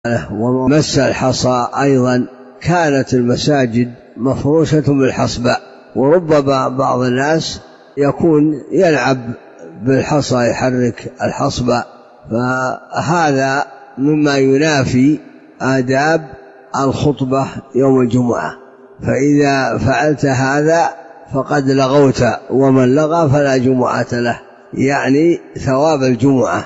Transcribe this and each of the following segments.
ومس الحصى أيضا كانت المساجد مفروشة بالحصباء، وربما بعض الناس يكون يلعب بالحصى يحرك الحصباء، فهذا مما ينافي آداب الخطبة يوم الجمعة. فإذا فعلت هذا فقد لغوت، ومن لغى فلا جمعة له، يعني ثواب الجمعة.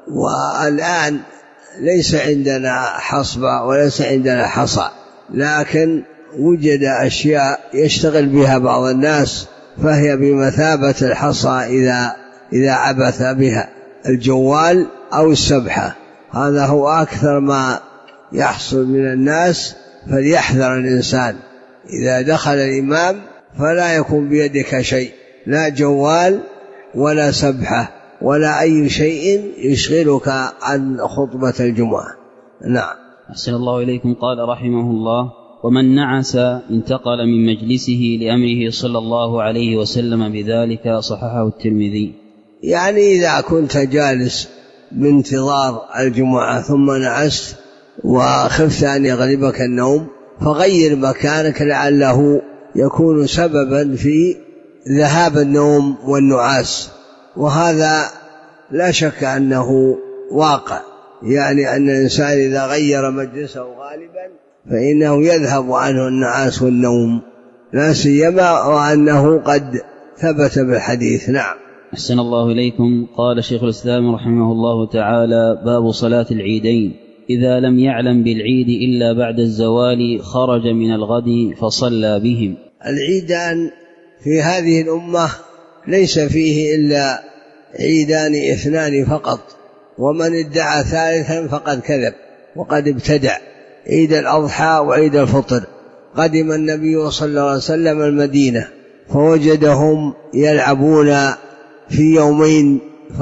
والآن ليس عندنا حصبة وليس عندنا حصى، لكن وجد أشياء يشتغل بها بعض الناس فهي بمثابة الحصى إذا عبث بها، الجوال أو السبحة. هذا هو أكثر ما يحصل من الناس، فليحذر الإنسان إذا دخل الإمام فلا يكون بيدك شيء، لا جوال ولا سبحة ولا أي شيء يشغلك عن خطبة الجمعة. نعم. أحسن الله إليكم. قال رحمه الله: ومن نعس انتقل من مجلسه لأمره صلى الله عليه وسلم بذلك، صححه الترمذي. يعني إذا كنت جالس بانتظار الجمعة ثم نعست وخفت أن يغلبك النوم، فغير مكانك لعله يكون سببا في ذهاب النوم والنعاس، وهذا لا شك أنه واقع، يعني أن الإنسان إذا غير مجلسه غالبا فإنه يذهب عنه النعاس والنوم، لا سيما وأنه قد ثبت بالحديث. نعم. أحسن الله إليكم. قال شيخ الإسلام رحمه الله تعالى: باب صلاة العيدين: إذا لم يعلم بالعيد إلا بعد الزوال خرج من الغد فصلى بهم. العيدان في هذه الأمة ليس فيه إلا عيدان اثنان فقط، ومن ادعى ثالثا فقد كذب وقد ابتدع، عيد الأضحى وعيد الفطر. قدم النبي صلى الله عليه وسلم المدينة فوجدهم يلعبون في يومين،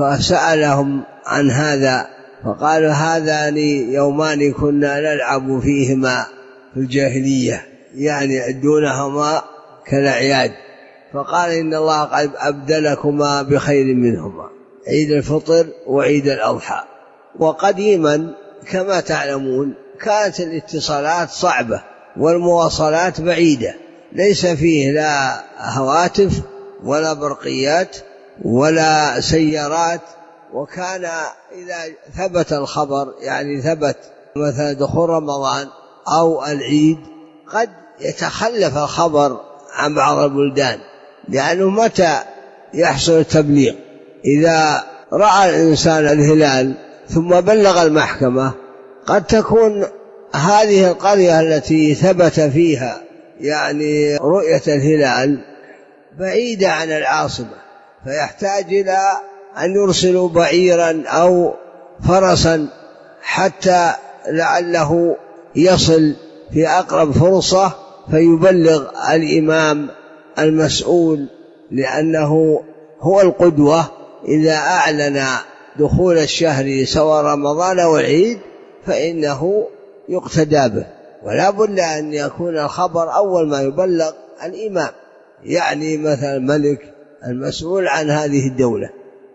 فسألهم عن هذا فقالوا: هذان يومان كنا نلعب فيهما في الجاهلية، يعني يعدونهما كالأعياد. فقال: إن الله قد أبدلكما بخير منهما، عيد الفطر وعيد الأضحى. وقديما كما تعلمون كانت الاتصالات صعبة والمواصلات بعيدة، ليس فيه لا هواتف ولا برقيات ولا سيارات. وكان إذا ثبت الخبر، يعني ثبت مثلا دخول رمضان أو العيد، قد يتخلف الخبر عن بعض البلدان، لأنه متى يحصل التبليغ؟ إذا رأى الإنسان الهلال ثم بلغ المحكمة، قد تكون هذه القرية التي ثبت فيها يعني رؤية الهلال بعيدة عن العاصمة، فيحتاج إلى أن يرسلوا بعيرا أو فرسا حتى لعله يصل في أقرب فرصة فيبلغ الإمام المسؤول، لأنه هو القدوة. إذا أعلن دخول الشهر سواء رمضان أو العيد فإنه يقتدى به، ولا بد أن يكون الخبر أول ما يبلغ الإمام، يعني مثلا الملك المسؤول عن هذه الدولة.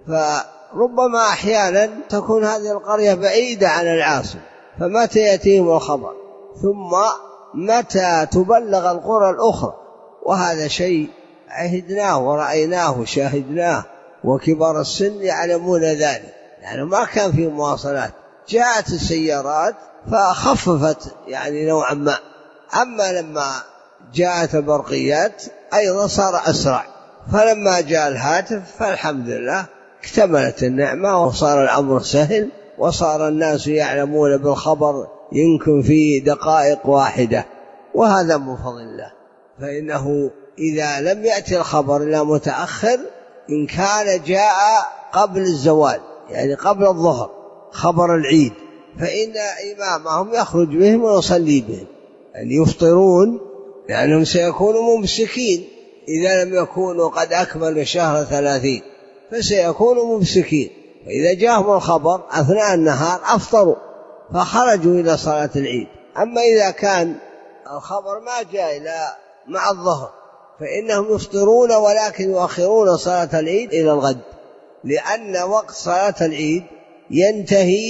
فربما أحيانا تكون هذه القرية بعيدة عن العاصمة، فمتى يأتيهم الخبر؟ ثم متى تبلغ القرى الأخرى؟ وهذا شيء عهدناه ورأيناه وشاهدناه، وكبار السن يعلمون ذلك، يعني ما كان في مواصلات. جاءت السيارات فخففت يعني نوعا ما، أما لما جاءت البرقيات أيضا صار أسرع. فلما جاء الهاتف فالحمد لله اكتملت النعمة وصار الأمر سهل، وصار الناس يعلمون بالخبر يمكن في دقائق واحدة، وهذا من فضل الله. فإنه إذا لم يأتي الخبر إلا متأخر، إن كان جاء قبل الزوال يعني قبل الظهر خبر العيد، فإن إمامهم يخرج بهم ويصلي بهم، يعني يفطرون لأنهم سيكونوا ممسكين. إذا لم يكونوا قد أكملوا شهر 30 فسيكونوا ممسكين، فإذا جاءهم الخبر أثناء النهار أفطروا فخرجوا إلى صلاة العيد. أما إذا كان الخبر ما جاء إلى مع الظهر فإنهم يفطرون، ولكن يؤخرون صلاة العيد إلى الغد، لأن وقت صلاة العيد ينتهي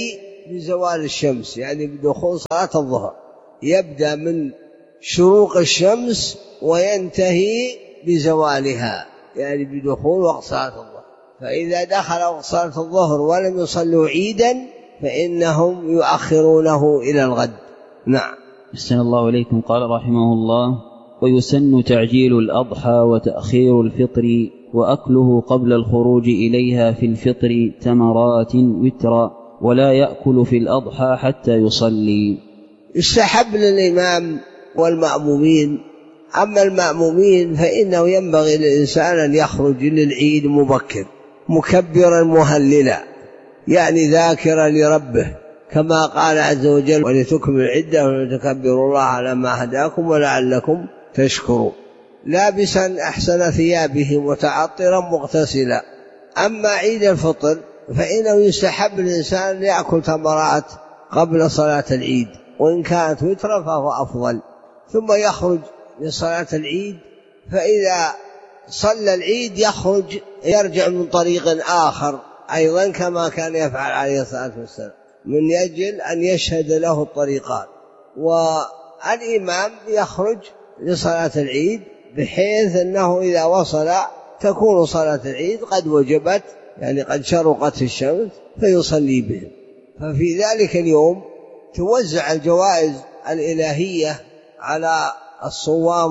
بزوال الشمس، يعني بدخول صلاة الظهر، يبدأ من شروق الشمس وينتهي بزوالها، يعني بدخول وقت صلاة الظهر. فإذا دخل وقت صلاة الظهر ولم يصلوا عيدا فإنهم يؤخرونه إلى الغد. نعم. أحسن الله إليكم. قال رحمه الله: ويسن تعجيل الأضحى وتأخير الفطر وأكله قبل الخروج إليها في الفطر تمرات وترا، ولا يأكل في الأضحى حتى يصلي. يستحب للإمام والمأمومين. أما المأمومين فإنه ينبغي للإنسان أن يخرج للعيد مبكر مكبرا مهللا، يعني ذاكرا لربه، كما قال عز وجل: ولتكملوا العدة ولتكبروا الله على ما هداكم ولعلكم تشكروا، لابسا أحسن ثيابه متعطرا مغتسلا. أما عيد الفطر فإنه يستحب الإنسان أن يأكل تمرات قبل صلاة العيد، وإن كانت وترا فهو أفضل، ثم يخرج لصلاة العيد. فإذا صلى العيد يخرج يرجع من طريق آخر أيضا كما كان يفعل عليه الصلاة والسلام، من أجل أن يشهد له الطريقان. والإمام يخرج لصلاة العيد بحيث أنه إذا وصل تكون صلاة العيد قد وجبت، يعني قد شرقت الشمس، فيصلي بهم. ففي ذلك اليوم توزع الجوائز الإلهية على الصوام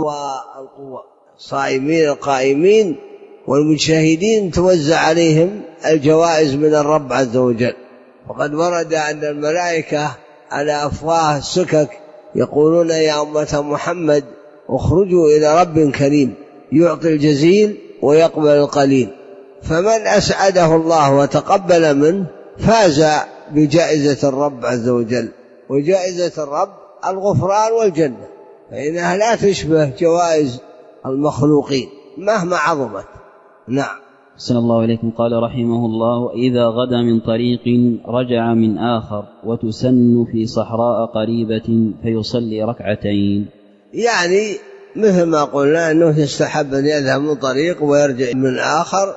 والصائمين القائمين والمجاهدين، توزع عليهم الجوائز من الرب عز وجل. وقد ورد أن الملائكة على أفواه السكك يقولون: يا أمة محمد اخرجوا إلى رب كريم يعطي الجزيل ويقبل القليل. فمن أسعده الله وتقبل منه فاز بجائزة الرب عز وجل، وجائزة الرب الغفران والجنة، فإنها لا تشبه جوائز المخلوقين مهما عظمت. نعم. أحسن الله إليكم. قال رحمه الله: وإذا غدا من طريق رجع من آخر وتسن في صحراء قريبة فيصلي ركعتين. يعني مثل ما قلنا أنه يستحب أن يذهب من طريق ويرجع من آخر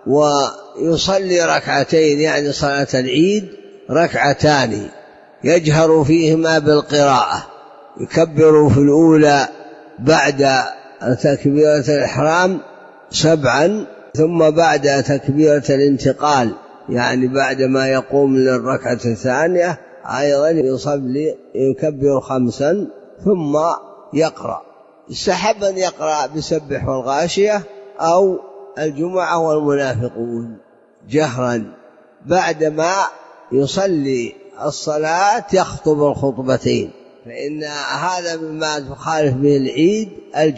ويصلي ركعتين، يعني صلاة العيد ركعتان يجهر فيهما بالقراءة، يكبر في الأولى بعد تكبيرة الإحرام 7، ثم بعد تكبيرة الانتقال يعني بعد ما يقوم للركعة الثانية أيضا يصلي يكبر 5 ثم يقرأ. يستحب أن يقرأ بسبح والغاشية أو الجمعة والمنافقون جهرا. بعدما يصلي الصلاة يخطب الخطبتين، فإن هذا مما تخالف به العيد.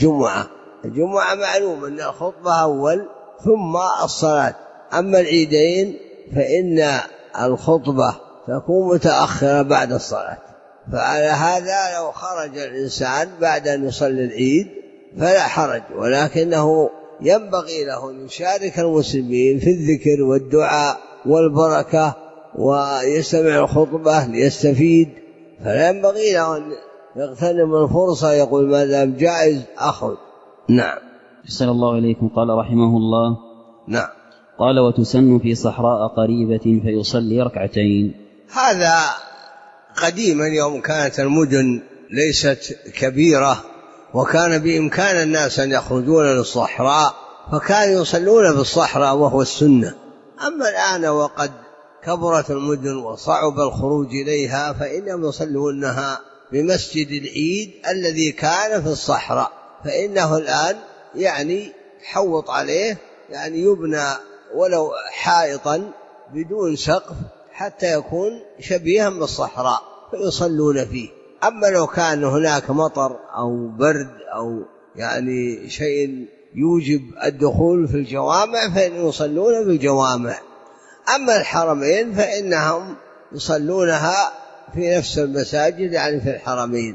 الجمعة معلوم أن الخطبة أول ثم الصلاة، أما العيدين فإن الخطبة تكون متأخرة بعد الصلاة. فعلى هذا لو خرج الإنسان بعد أن يصلي العيد فلا حرج، ولكنه ينبغي له أن يشارك المسلمين في الذكر والدعاء والبركة ويستمع الخطبة ليستفيد، فلا ينبغي له أن يغتنم الفرصة يقول ما دام جائز أخرج. نعم. أحسن الله إليكم. قال رحمه الله: نعم. قال: وتسن في صحراء قريبة فيصلي ركعتين. هذا قديما يوم كانت المدن ليست كبيرة وكان بإمكان الناس أن يخرجون للصحراء فكانوا يصلون بالصحراء وهو السنة. أما الآن وقد كبرت المدن وصعب الخروج إليها فإنهم يصلونها بمسجد العيد الذي كان في الصحراء، فإنه الآن يعني حوط عليه، يعني يبنى ولو حائطا بدون سقف حتى يكون شبيها بالصحراء فيصلون فيه. أما لو كان هناك مطر أو برد أو يعني شيء يوجب الدخول في الجوامع فإنهم يصلون بالجوامع. أما الحرمين فإنهم يصلونها في نفس المساجد يعني في الحرمين.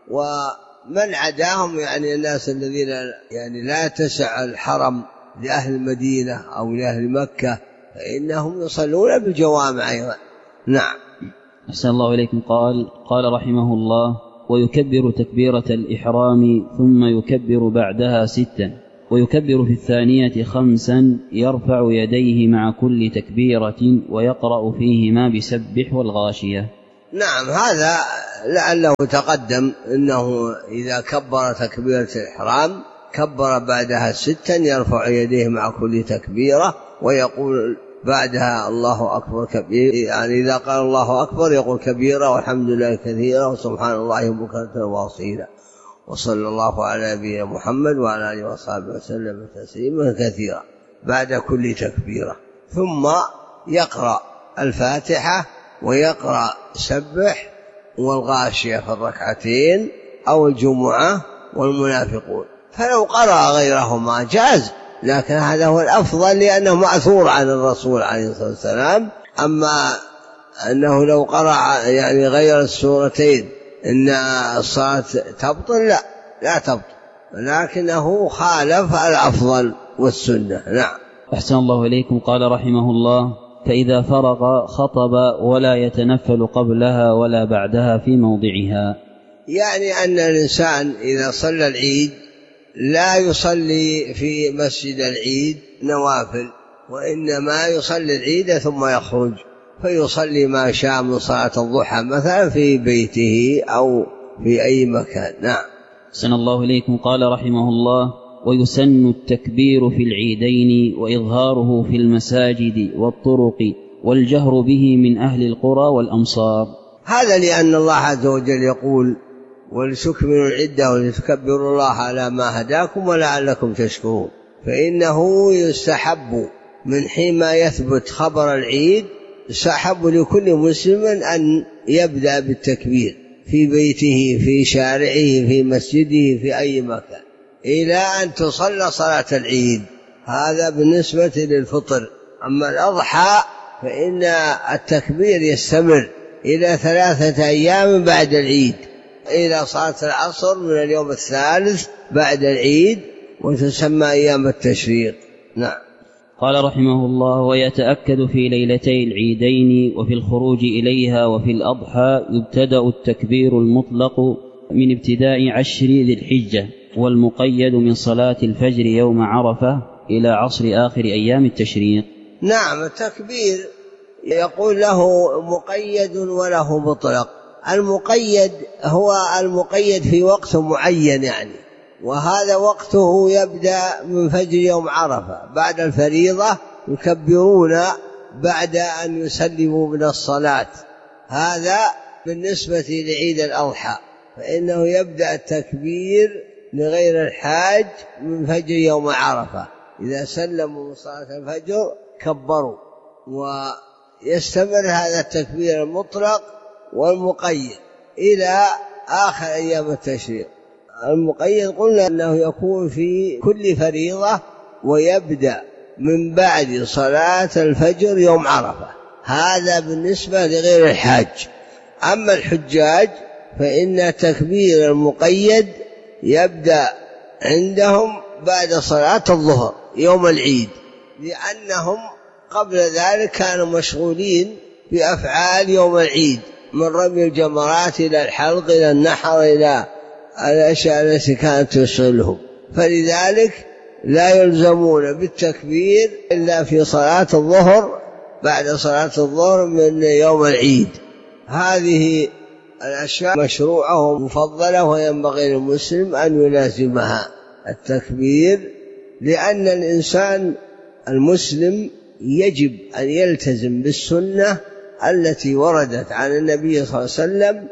ومن عداهم يعني الناس الذين يعني لا تسع الحرم لأهل المدينة أو لأهل مكة فإنهم يصلون بالجوامع أيضا. نعم. أحسن الله إليكم. قال رحمه الله: ويكبر تكبيرة الإحرام ثم يكبر بعدها 6، ويكبر في الثانية 5، يرفع يديه مع كل تكبيرة ويقرأ فيهما بسبح والغاشية. نعم، هذا لعله تقدم أنه إذا كبر تكبيرة الإحرام كبر بعدها 6 يرفع يديه مع كل تكبيرة ويقول بعدها الله أكبر كبير، يعني إذا قال الله أكبر يقول كبيرة والحمد لله كثيرا وسبحان الله بكرة وأصيلا، وصلى الله على نبينا محمد وعلى آله وصحبه وسلم تسليما كثيرا بعد كل تكبيرة. ثم يقرأ الفاتحة ويقرأ سبح والغاشية في الركعتين أو الجمعة والمنافقون، فلو قرأ غيرهما جاز، لكن هذا هو الأفضل لأنه مأثور عن الرسول عليه الصلاة والسلام. أما أنه لو قرأ يعني غير السورتين إن الصلاة تبطل، لا تبطل، لكنه خالف الأفضل والسنة. نعم. أحسن الله إليكم. قال رحمه الله: فإذا فرغ خطب ولا يتنفل قبلها ولا بعدها في موضعها. يعني أن الإنسان إذا صلى العيد لا يصلي في مسجد العيد نوافل، وإنما يصلي العيد ثم يخرج فيصلي ما شاء من صلاة الضحى مثلا في بيته أو في أي مكان. نعم. أحسن الله إليكم. قال رحمه الله: ويسن التكبير في العيدين وإظهاره في المساجد والطرق والجهر به من أهل القرى والأمصار. هذا لأن الله عز وجل يقول: ولتكملوا العدة ولتكبروا الله على ما هداكم ولعلكم تشكرون. فإنه يستحب من حين ما يثبت خبر العيد، يستحب لكل مسلم أن يبدأ بالتكبير في بيته في شارعه في مسجده في أي مكان إلى أن تصلى صلاة العيد. هذا بالنسبة للفطر. أما الأضحى فإن التكبير يستمر إلى 3 أيام بعد العيد، إلى صلاة العصر من اليوم الثالث بعد العيد، وتسمى أيام التشريق. نعم. قال رحمه الله: ويتأكد في ليلتي العيدين وفي الخروج إليها وفي الأضحى يبتدأ التكبير المطلق من ابتداء 10 ذي الحجة، والمقيد من صلاة الفجر يوم عرفة إلى عصر آخر أيام التشريق. نعم، التكبير يقول له مقيد وله مطلق. المقيد هو المقيد في وقت معين يعني، وهذا وقته يبدأ من فجر يوم عرفة بعد الفريضة، يكبرون بعد أن يسلموا من الصلاة. هذا بالنسبة لعيد الأضحى، فإنه يبدأ التكبير لغير الحاج من فجر يوم عرفة، إذا سلموا من صلاة الفجر كبروا، ويستمر هذا التكبير المطلق والمقيد إلى آخر أيام التشريق. المقيد قلنا أنه يكون في كل فريضة ويبدأ من بعد صلاة الفجر يوم عرفة، هذا بالنسبة لغير الحاج. أما الحجاج فإن تكبير المقيد يبدأ عندهم بعد صلاة الظهر يوم العيد، لأنهم قبل ذلك كانوا مشغولين بأفعال يوم العيد، من رمي الجمرات إلى الحلق إلى النحر إلى الأشياء التي كانت تشغلهم، فلذلك لا يلزمون بالتكبير إلا في صلاة الظهر بعد صلاة الظهر من يوم العيد. هذه الأشياء مشروعة ومفضلة، وينبغي للمسلم أن يلازمها التكبير، لأن الإنسان المسلم يجب أن يلتزم بالسنة التي وردت عن النبي صلى الله عليه وسلم،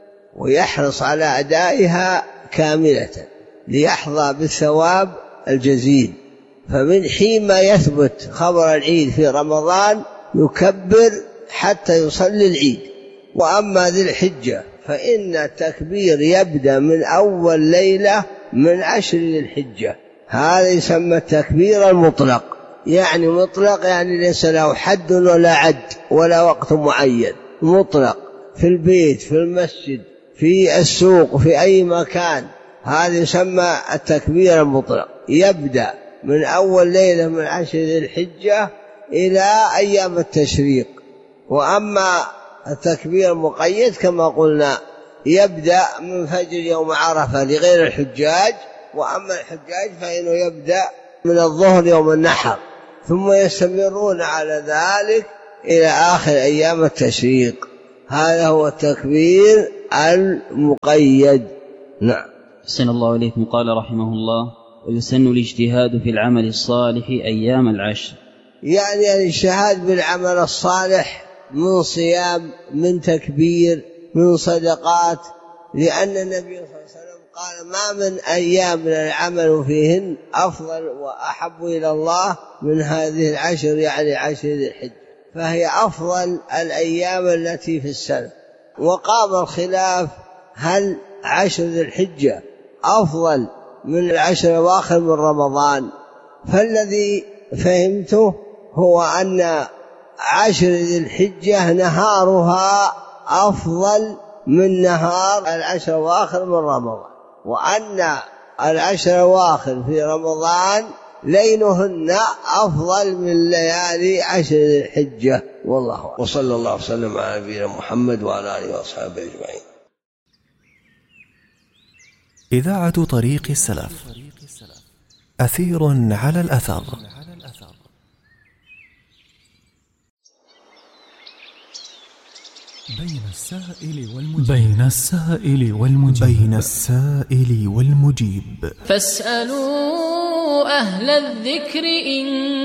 ويحرص على أدائها كاملة ليحظى بالثواب الجزيل. فمن حين ما يثبت خبر العيد في رمضان يكبر حتى يصلي العيد. وأما ذي الحجة فإن التكبير يبدأ من أول ليلة من 10 ذي الحجة، هذا يسمى التكبير المطلق. يعني مطلق يعني ليس له حد ولا عد ولا وقت معين، مطلق في البيت في المسجد في السوق في أي مكان، هذا يسمى التكبير المطلق. يبدأ من أول ليلة من 10 ذي الحجة إلى أيام التشريق. وأما التكبير المقيد كما قلنا يبدأ من فجر يوم عرفة لغير الحجاج، وأما الحجاج فإنه يبدأ من الظهر يوم النحر، ثم يستمرون على ذلك إلى آخر أيام التشريق. هذا هو التكبير المقيد. نعم. أحسن الله إليكم. قال رحمه الله: ويسن الاجتهاد في العمل الصالح أيام العشر. يعني الاجتهاد بالعمل الصالح من صيام، من تكبير، من صدقات، لأن النبي صلى الله عليه وسلم قال: ما من أيام العمل فيهن أفضل وأحب إلى الله من هذه العشر، يعني عشر ذي الحجة، فهي أفضل الأيام التي في السنة. وقام الخلاف هل عشر ذي الحجة أفضل من العشر الأواخر من رمضان، فالذي فهمته هو أن عشر ذي الحجة نهارها أفضل من نهار العشر الأواخر من رمضان، وأن العشر الأواخر في رمضان ليلهن أفضل من ليالي عشر ذي الحجة. والله أعلم. وصلى الله وسلم على نبينا محمد وعلى آله وأصحابه أجمعين. إذاعة طريق السلف، أثير على الأثر. بين السائل والمجيب. فاسألوا أهل الذكر إن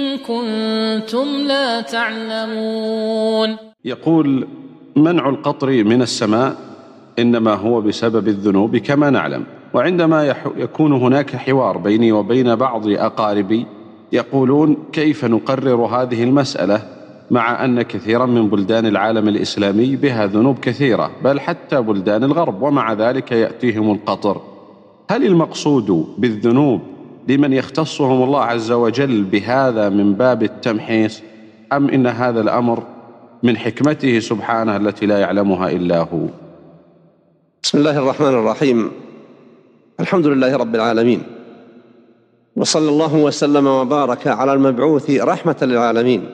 كنتم لا تعلمون. يقول: منع القطر من السماء إنما هو بسبب الذنوب كما نعلم، وعندما يكون هناك حوار بيني وبين بعض أقاربي يقولون: كيف نقرر هذه المسألة مع أن كثيرا من بلدان العالم الإسلامي بها ذنوب كثيرة، بل حتى بلدان الغرب، ومع ذلك يأتيهم القطر؟ هل المقصود بالذنوب لمن يختصهم الله عز وجل بهذا من باب التمحيص، أم إن هذا الأمر من حكمته سبحانه التي لا يعلمها إلا هو؟ بسم الله الرحمن الرحيم. الحمد لله رب العالمين، وصلى الله وسلم وبارك على المبعوث رحمة للعالمين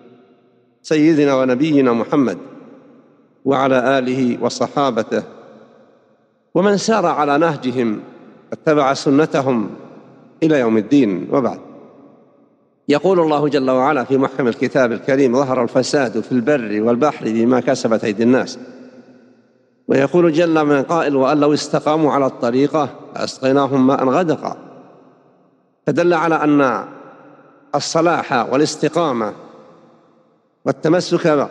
سيدنا ونبينا محمد وعلى آله وصحابته ومن سار على نهجهم واتبع سنتهم إلى يوم الدين، وبعد. يقول الله جل وعلا في محكم الكتاب الكريم: ظهر الفساد في البر والبحر بما كسبت أيدي الناس. ويقول جل من قائل: وأن لو استقاموا على الطريقة لأسقيناهم ماء غدقا. فدل على أن الصلاح والاستقامة والتمسك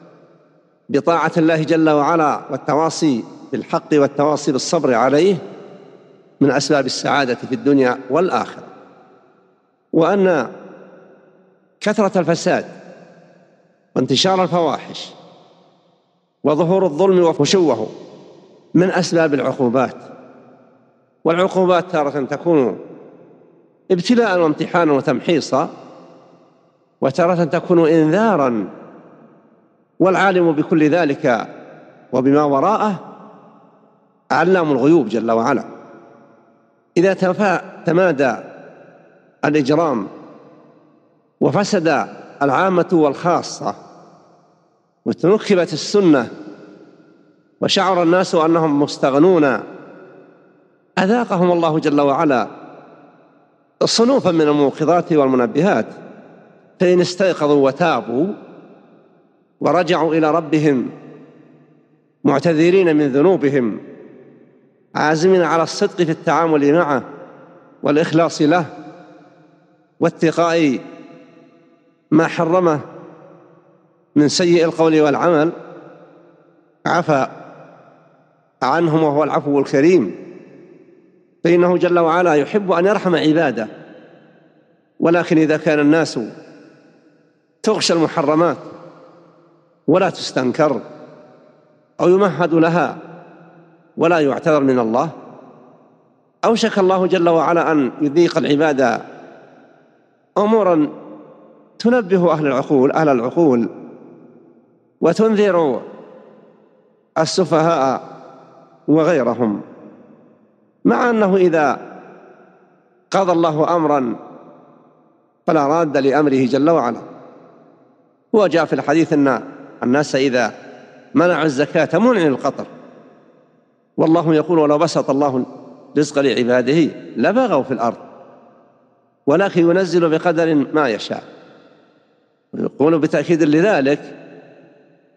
بطاعة الله جل وعلا والتواصي بالحق والتواصي بالصبر عليه من أسباب السعادة في الدنيا والآخرة، وأن كثرة الفساد وانتشار الفواحش وظهور الظلم وفشوه من أسباب العقوبات. والعقوبات تارة تكون ابتلاء وامتحانا وتمحيصا، وتارة تكون إنذارا، والعالم بكل ذلك وبما وراءه علام الغيوب جل وعلا. إذا تمادى الإجرام وفسد العامة والخاصة وتنكبت السنة وشعر الناس أنهم مستغنون، أذاقهم الله جل وعلا صنوفا من الموقظات والمنبهات، فإن استيقظوا وتابوا ورجعوا إلى ربهم معتذرين من ذنوبهم عازمين على الصدق في التعامل معه والإخلاص له واتقاء ما حرمه من سيء القول والعمل، عفى عنهم وهو العفو الكريم، فإنه جل وعلا يحب أن يرحم عباده. ولكن إذا كان الناس تغشى المحرمات ولا تستنكر أو يمهد لها ولا يعتذر من الله، أوشك الله جل وعلا أن يذيق العباد أمورا تنبه أهل العقول وتنذر السفهاء وغيرهم، مع أنه إذا قضى الله أمرا فلا راد لأمره جل وعلا. وجاء في الحديث أن الناس إذا منعوا الزكاة منعوا القطر، والله يقول: ولو بسط الله رزق لعباده لبغوا في الأرض ولكن ينزل بقدر ما يشاء. ويقول بتأكيد لذلك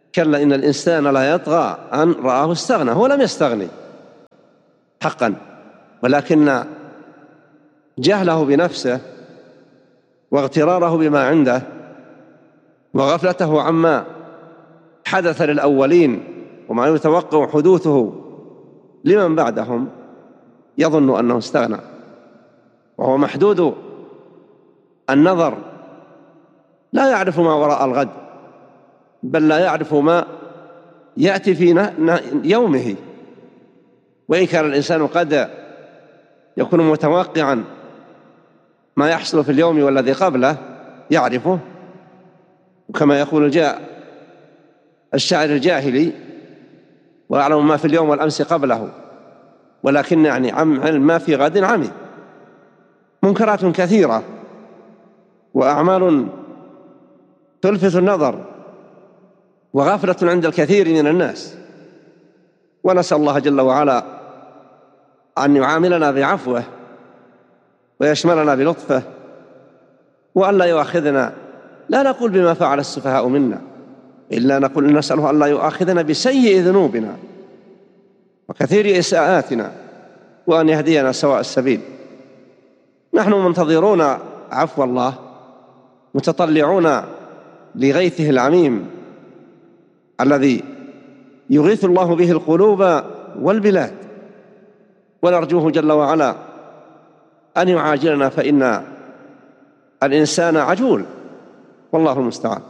كلا إن الإنسان لا يطغى أن رآه استغنى. هو لم يستغني حقا، ولكن جهله بنفسه واغتراره بما عنده وغفلته عما حدث للأولين وما يتوقع حدوثه لمن بعدهم يظن أنه استغنى، وهو محدود النظر، لا يعرف ما وراء الغد، بل لا يعرف ما يأتي في يومه. وإن كان الإنسان قد يكون متوقعا ما يحصل في اليوم والذي قبله يعرفه، وكما يقول الشاعر الجاهلي: وأعلم ما في اليوم والأمس قبله، ولكن يعني علم ما في غد عمي. منكرات كثيرة وأعمال تلفت النظر وغفلة عند الكثير من الناس، ونسأل الله جل وعلا أن يعاملنا بعفوه ويشملنا بلطفه، وأن لا يؤاخذنا، لا نقول بما فعل السفهاء منا، إلا نقول نسأله أن لا يؤاخذنا بسيء ذنوبنا وكثير إساءاتنا، وأن يهدينا سواء السبيل. نحن منتظرون عفو الله، متطلعون لغيثه العميم الذي يغيث الله به القلوب والبلاد، ونرجوه جل وعلا أن يعاجلنا، فإن الإنسان عجول، والله المستعان.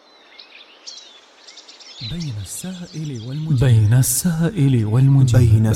بين السائل والمجيب